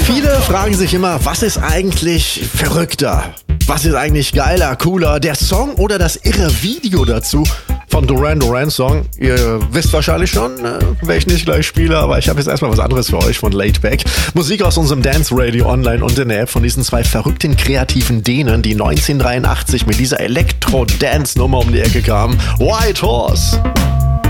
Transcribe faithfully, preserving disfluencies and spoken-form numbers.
Viele fragen sich immer, was ist eigentlich verrückter? Was ist eigentlich geiler, cooler, der Song oder das irre Video dazu von Duran Duran Song? Ihr wisst wahrscheinlich schon, äh, welchen ich gleich spiele, aber ich habe jetzt erstmal was anderes für euch von Laidback. Musik aus unserem Dance Radio online und in der App von diesen zwei verrückten kreativen Dänen, die neunzehnhundertdreiundachtzig mit dieser Elektro-Dance-Nummer um die Ecke kamen. White Horse.